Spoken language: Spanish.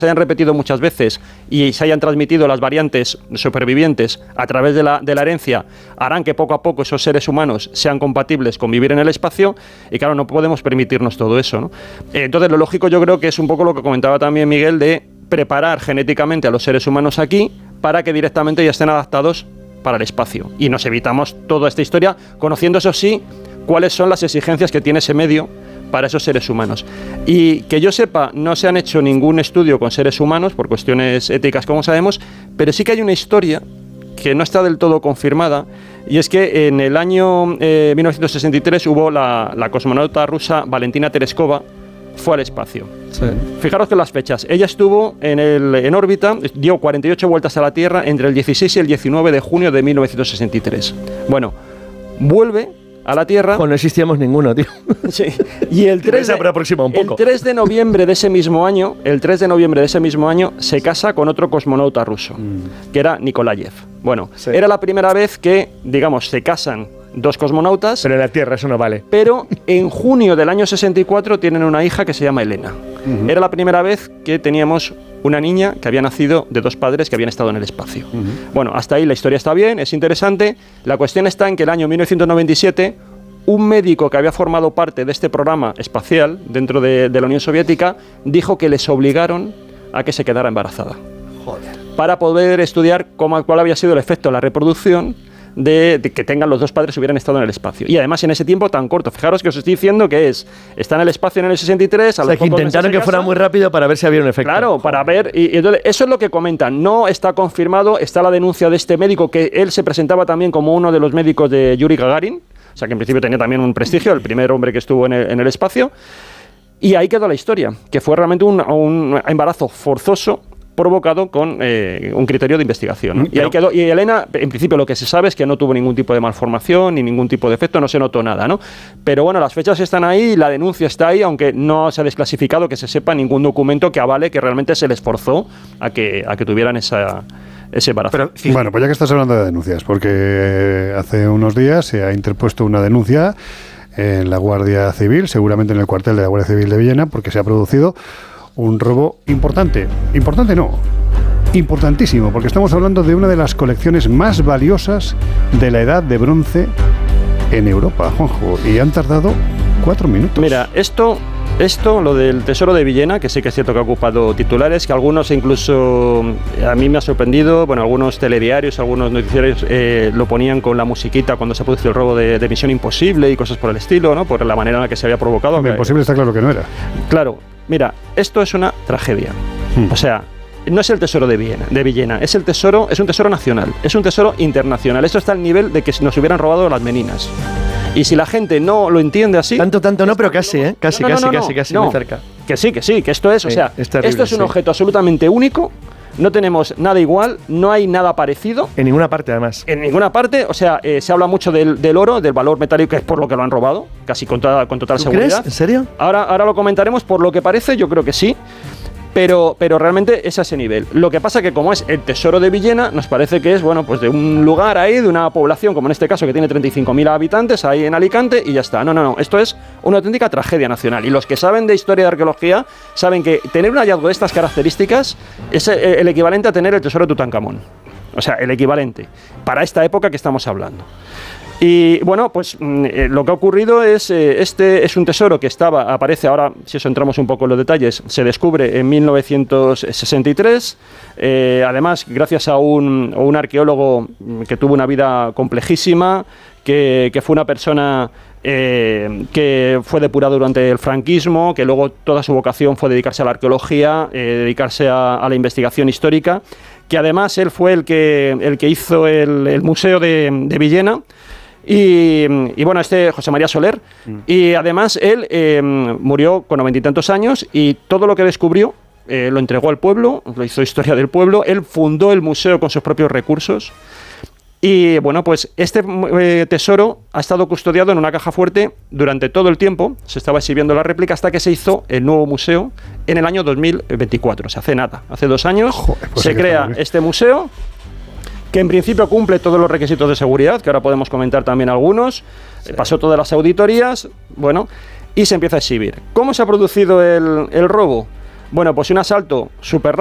se hayan repetido muchas veces y se hayan transmitido las variantes supervivientes a través de la herencia, harán que poco a poco esos seres humanos sean compatibles con vivir en el espacio, y claro, no podemos permitirnos todo eso, ¿no? Entonces, lo lógico yo creo que es un poco lo que comentaba también Miguel, de preparar genéticamente a los seres humanos aquí para que directamente ya estén adaptados para el espacio. Y nos evitamos toda esta historia, conociendo, eso sí, cuáles son las exigencias que tiene ese medio para esos seres humanos. Y que yo sepa, no se han hecho ningún estudio con seres humanos por cuestiones éticas, como sabemos, pero sí que hay una historia que no está del todo confirmada, y es que en el año 1963 hubo la cosmonauta rusa Valentina Tereskova, fue al espacio. Sí. Fijaros que las fechas. Ella estuvo en órbita, dio 48 vueltas a la Tierra entre el 16 y el 19 de junio de 1963. Bueno, vuelve a la Tierra. No existíamos ninguno, tío. Sí. Y el 3 de noviembre de ese mismo año, se casa con otro cosmonauta ruso, que era Nikolayev. Bueno, sí. Era la primera vez que, digamos, se casan dos cosmonautas. Pero en la Tierra eso no vale. Pero en junio del año 64 tienen una hija que se llama Elena. Era la primera vez que teníamos una niña que había nacido de dos padres que habían estado en el espacio. Bueno, hasta ahí la historia está bien, es interesante. La cuestión está en que el año 1997, un médico que había formado parte de este programa espacial dentro de la Unión Soviética dijo que les obligaron a que se quedara embarazada. Joder. Para poder estudiar cuál había sido el efecto de la reproducción de que tengan los dos padres hubieran estado en el espacio. Y además en ese tiempo tan corto. Fijaros que os estoy diciendo que está en el espacio en el 63. O sea, que intentaron que fuera muy rápido para ver si había un efecto. Claro, para ver. Y entonces, eso es lo que comentan. No está confirmado. Está la denuncia de este médico, que él se presentaba también como uno de los médicos de Yuri Gagarin. O sea, que en principio tenía también un prestigio, el primer hombre que estuvo en el espacio. Y ahí quedó la historia, que fue realmente un embarazo forzoso provocado con un criterio de investigación, ¿no? Y ahí quedó. Y Elena, en principio, lo que se sabe es que no tuvo ningún tipo de malformación ni ningún tipo de efecto, no se notó nada, ¿no? Pero bueno, las fechas están ahí, la denuncia está ahí, aunque no se ha desclasificado, que se sepa, ningún documento que avale que realmente se les forzó a que tuvieran ese embarazo. Pero, bueno, pues ya que estás hablando de denuncias, porque hace unos días se ha interpuesto una denuncia en la Guardia Civil, seguramente en el cuartel de la Guardia Civil de Villena, porque se ha producido un robo importante. Importante no, importantísimo, porque estamos hablando de una de las colecciones más valiosas de la Edad de Bronce en Europa, Juanjo, y han tardado 4 minutos. Mira, esto, lo del Tesoro de Villena, que sí que es cierto que ha ocupado titulares, que algunos incluso, a mí me ha sorprendido, bueno, algunos telediarios, algunos noticiarios lo ponían con la musiquita cuando se ha producido el robo de Misión Imposible y cosas por el estilo, ¿no? Por la manera en la que se había provocado. Imposible está claro que no era. Claro, mira, esto es una tragedia. O sea, no es el tesoro de Villena, es un tesoro nacional, es un tesoro internacional. Esto está al nivel de que nos hubieran robado las Meninas. Y si la gente no lo entiende así... Tanto no, pero casi, ¿eh? Casi, muy cerca. Que sí, que esto es, o sea, es terrible, esto es un objeto absolutamente único, no tenemos nada igual, no hay nada parecido. En ninguna parte, además. En ninguna parte, o sea, se habla mucho del oro, del valor metálico, que es por lo que lo han robado, casi con total seguridad. ¿Crees? ¿En serio? Ahora lo comentaremos, por lo que parece, yo creo que sí. Pero realmente es a ese nivel. Lo que pasa que como es el Tesoro de Villena, nos parece que es, bueno, pues de un lugar ahí, de una población, como en este caso, que tiene 35.000 habitantes ahí en Alicante, y ya está. No. Esto es una auténtica tragedia nacional. Y los que saben de historia de arqueología saben que tener un hallazgo de estas características es el equivalente a tener el Tesoro de Tutankamón. O sea, el equivalente. Para esta época que estamos hablando. Y bueno, pues lo que ha ocurrido es, este es un tesoro que aparece ahora, si eso entramos un poco en los detalles, se descubre en 1963, además gracias a un arqueólogo que tuvo una vida complejísima, que fue una persona que fue depurado durante el franquismo, que luego toda su vocación fue dedicarse a la arqueología, dedicarse a la investigación histórica, que además él fue el que hizo el Museo de Villena. Y bueno, José María Soler, y además él murió con 90 y tantos años, y todo lo que descubrió lo entregó al pueblo, lo hizo historia del pueblo. Él fundó el museo con sus propios recursos. Y bueno, pues este tesoro ha estado custodiado en una caja fuerte durante todo el tiempo. Se estaba exhibiendo la réplica hasta que se hizo el nuevo museo en el año 2024. O sea, hace nada, hace 2 años. Joder, pues se crea este museo, que en principio cumple todos los requisitos de seguridad, que ahora podemos comentar también algunos. Sí. Pasó todas las auditorías, bueno, y se empieza a exhibir. ¿Cómo se ha producido el robo? Bueno, pues un asalto súper